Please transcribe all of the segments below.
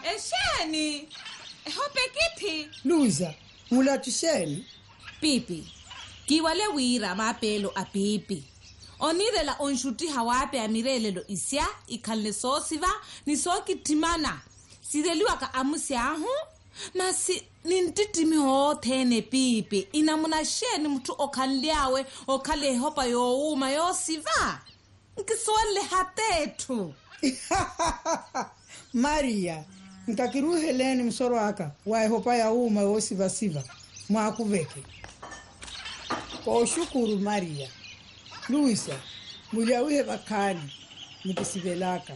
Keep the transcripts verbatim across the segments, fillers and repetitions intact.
Esheni. Hope kithi. Luza, mula tusheni. Pipi. Kiwale wira mapelo a pipi. Onirela onshuti hawape amirelelo isya ikalne sosiva ni soki timana. Sideliwa ka amusi ahu. Nasi nintitimi hothene pipi. Inamuna sheni mtu okanliawe okale hopa yo uma yo siva. Nkiswale hatetu. Maria, nkakiruheleni msoro aka wae hopa ya uma yo siva siva. Mwakuveke. Kwa shukuru Maria. Luisa, mulia uhe bakani mukisibelaka.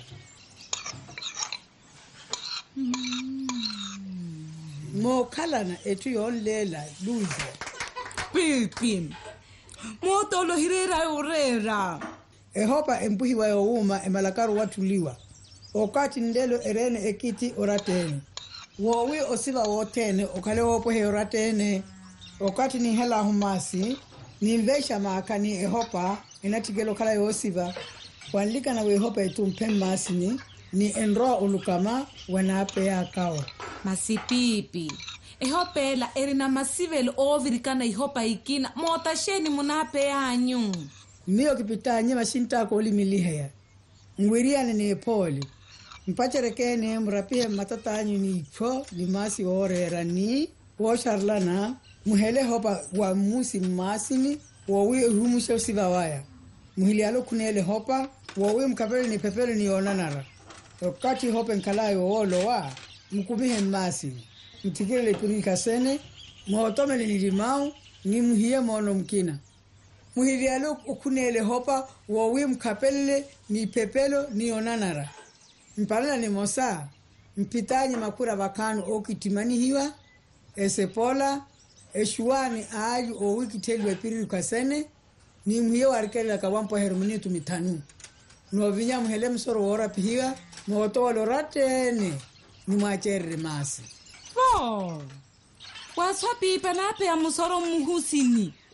Mm. Mo kalana etu yonlela Luisa. Pipi. Mo tolo hirera urera. Ehopa empuhi wa youma emalakaru watuliwa. Okati ndelo erene ekiti oratene. Wowi osiva wotene okale wopo he oratene. Okati ni hela humasi. Ni mvesha maakani ehopa inatigelo kala yosiva. Wanlika na wehopa etu mpemmasini. Ni enroa ulukama wanape ya kawa. Masipipi. Ehopela erina masivelo ovirikana ihopa ikina. Mota sheni munape ya anyu. Miyo kipita nye mashinta koli miliheya. Ngwiriane ni poli. Mpacherekene mrapihe matata anyu ni ipo. Limasi orera ni. Washarlana. Muhele hopa wa musi masini. Wawi humusha usiva waya. Muhili alo kunele hopa. Wawi mkapele ni pepele ni onanara. Wakati hopa nkalayo wolo wa. Mkubihe masini. Mtikile kurika sene. Mwaotomele ni limau. Ni muhiye mono mkina. Muhili alo kunele hopa. Wawi mkapele ni pepelo ni onanara. Mpalala ni mosa. Mpitanye makura bakanu okitimani hiwa. Esepola. Eshuani aaju o wiki telwe piriru kasene ni muhiye warikela kawampo herumini tumitanu no vinya muhele msoro wora pihiwa moto waloratene ni mwachere masi po waswa pipa nape ya musoro muhusini